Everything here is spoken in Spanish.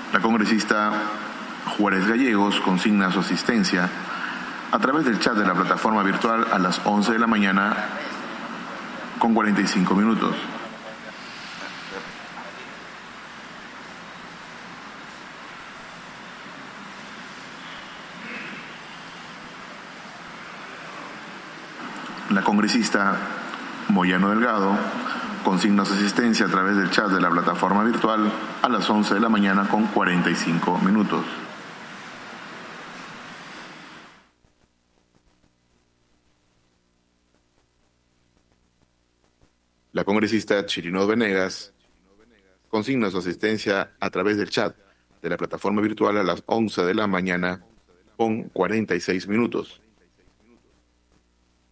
La congresista Juárez Gallegos consigna su asistencia a través del chat de la plataforma virtual a las 11 de la mañana con 45 minutos. La congresista Moyano Delgado consigna su asistencia a través del chat de la plataforma virtual a las 11 de la mañana con 45 minutos. La congresista Chirino Venegas consigna su asistencia a través del chat de la plataforma virtual a las 11 de la mañana con 46 minutos.